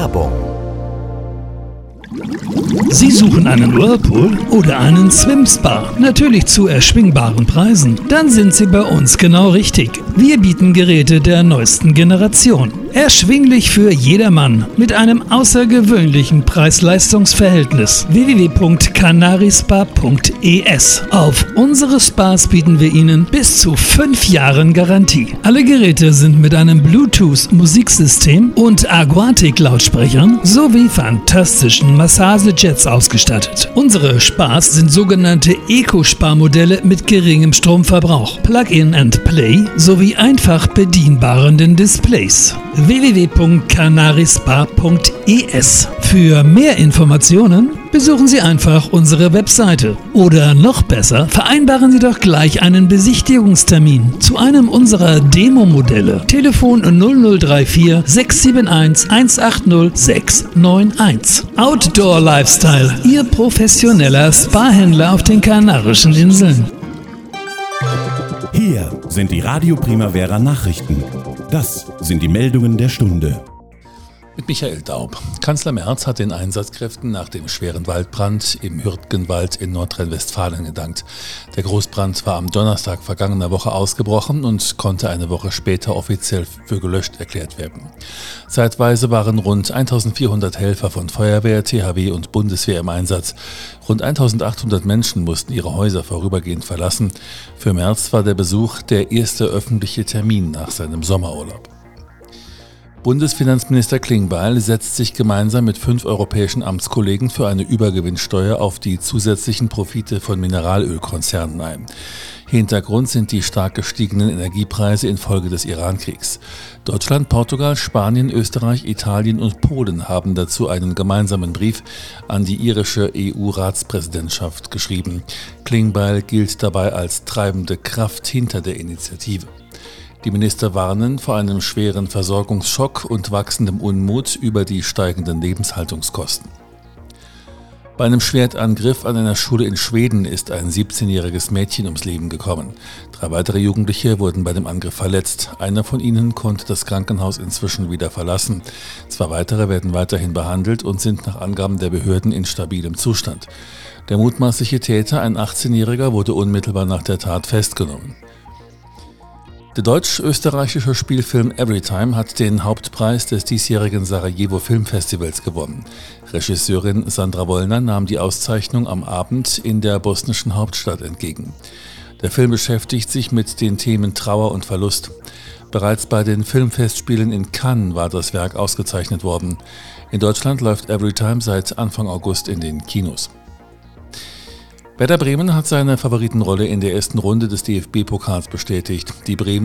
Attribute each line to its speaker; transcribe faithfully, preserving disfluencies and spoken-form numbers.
Speaker 1: Werbung.
Speaker 2: Sie suchen einen Whirlpool oder einen Swim-Spa? Natürlich zu erschwingbaren Preisen? Dann sind Sie bei uns genau richtig. Wir bieten Geräte der neuesten Generation. Erschwinglich für jedermann mit einem außergewöhnlichen Preis-Leistungs-Verhältnis. w w w punkt canarispa punkt e s. Auf unsere Spas bieten wir Ihnen bis zu fünf Jahren Garantie. Alle Geräte sind mit einem Bluetooth-Musiksystem und Aquatic-Lautsprechern sowie fantastischen Massagejets ausgestattet. Unsere Spas sind sogenannte Eco-Spa-Modelle mit geringem Stromverbrauch, Plug-in and Play sowie einfach bedienbaren Displays. w w w punkt canarispa punkt e s. Für mehr Informationen besuchen Sie einfach unsere Webseite. Oder noch besser, vereinbaren Sie doch gleich einen Besichtigungstermin zu einem unserer Demo-Modelle. Telefon null null drei vier sechs sieben eins eins acht null sechs neun eins. Outdoor Lifestyle, Ihr professioneller Spa-Händler auf den Kanarischen Inseln.
Speaker 3: Hier sind die Radio Primavera Nachrichten. Das sind die Meldungen der Stunde.
Speaker 4: Mit Michael Daub. Kanzler Merz hat den Einsatzkräften nach dem schweren Waldbrand im Hürtgenwald in Nordrhein-Westfalen gedankt. Der Großbrand war am Donnerstag vergangener Woche ausgebrochen und konnte eine Woche später offiziell für gelöscht erklärt werden. Zeitweise waren rund eintausendvierhundert Helfer von Feuerwehr, T H W und Bundeswehr im Einsatz. Rund eintausendachthundert Menschen mussten ihre Häuser vorübergehend verlassen. Für Merz war der Besuch der erste öffentliche Termin nach seinem Sommerurlaub. Bundesfinanzminister Klingbeil setzt sich gemeinsam mit fünf europäischen Amtskollegen für eine Übergewinnsteuer auf die zusätzlichen Profite von Mineralölkonzernen ein. Hintergrund sind die stark gestiegenen Energiepreise infolge des Iran-Kriegs. Deutschland, Portugal, Spanien, Österreich, Italien und Polen haben dazu einen gemeinsamen Brief an die irische E U-Ratspräsidentschaft geschrieben. Klingbeil gilt dabei als treibende Kraft hinter der Initiative. Die Minister warnen vor einem schweren Versorgungsschock und wachsendem Unmut über die steigenden Lebenshaltungskosten. Bei einem Schwertangriff an einer Schule in Schweden ist ein siebzehnjähriges Mädchen ums Leben gekommen. Drei weitere Jugendliche wurden bei dem Angriff verletzt. Einer von ihnen konnte das Krankenhaus inzwischen wieder verlassen. Zwei weitere werden weiterhin behandelt und sind nach Angaben der Behörden in stabilem Zustand. Der mutmaßliche Täter, ein achtzehnjähriger, wurde unmittelbar nach der Tat festgenommen. Der deutsch-österreichische Spielfilm Everytime hat den Hauptpreis des diesjährigen Sarajevo Filmfestivals gewonnen. Regisseurin Sandra Wollner nahm die Auszeichnung am Abend in der bosnischen Hauptstadt entgegen. Der Film beschäftigt sich mit den Themen Trauer und Verlust. Bereits bei den Filmfestspielen in Cannes war das Werk ausgezeichnet worden. In Deutschland läuft Everytime seit Anfang August in den Kinos. Werder Bremen hat seine Favoritenrolle in der ersten Runde des D F B-Pokals bestätigt. Die Bremen